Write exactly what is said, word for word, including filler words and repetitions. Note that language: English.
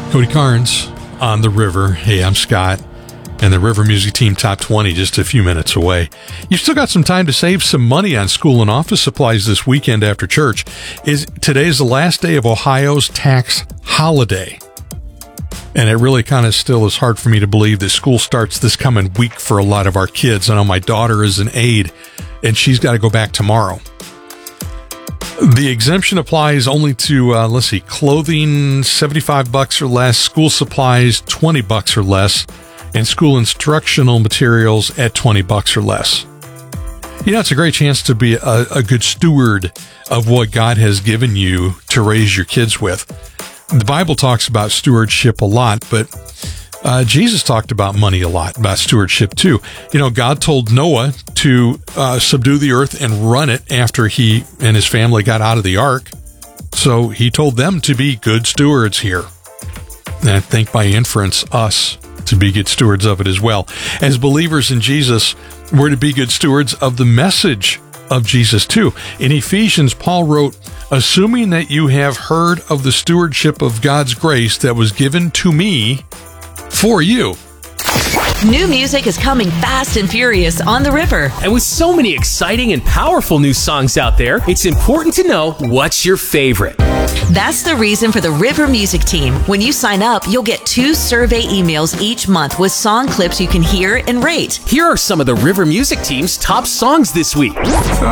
Cody Carnes on the River. Hey, I'm Scott, and the River Music Team Top twenty just a few minutes away. You've still got some time to save some money on school and office supplies this weekend after church. Is Today's the last day of Ohio's tax holiday. And it really kind of still is hard for me to believe that school starts this coming week for a lot of our kids. I know my daughter is an aide, and she's got to go back tomorrow. The exemption applies only to, uh, let's see, clothing, seventy-five bucks or less, school supplies, twenty bucks or less, and school instructional materials at twenty bucks or less. You know, it's a great chance to be a, a good steward of what God has given you to raise your kids with. The Bible talks about stewardship a lot, but uh, Jesus talked about money a lot, about stewardship too. You know, God told Noah to uh, subdue the earth and run it after he and his family got out of the ark. So he told them to be good stewards here. And I think by inference, us to be good stewards of it as well. As believers in Jesus, we're to be good stewards of the message of Jesus too. In Ephesians, Paul wrote, "Assuming that you have heard of the stewardship of God's grace that was given to me for you." New music is coming fast and furious on the River. And with so many exciting and powerful new songs out there, it's important to know what's your favorite. That's the reason for the River Music Team. When you sign up, you'll get two survey emails each month with song clips you can hear and rate. Here are some of the River Music Team's top songs this week.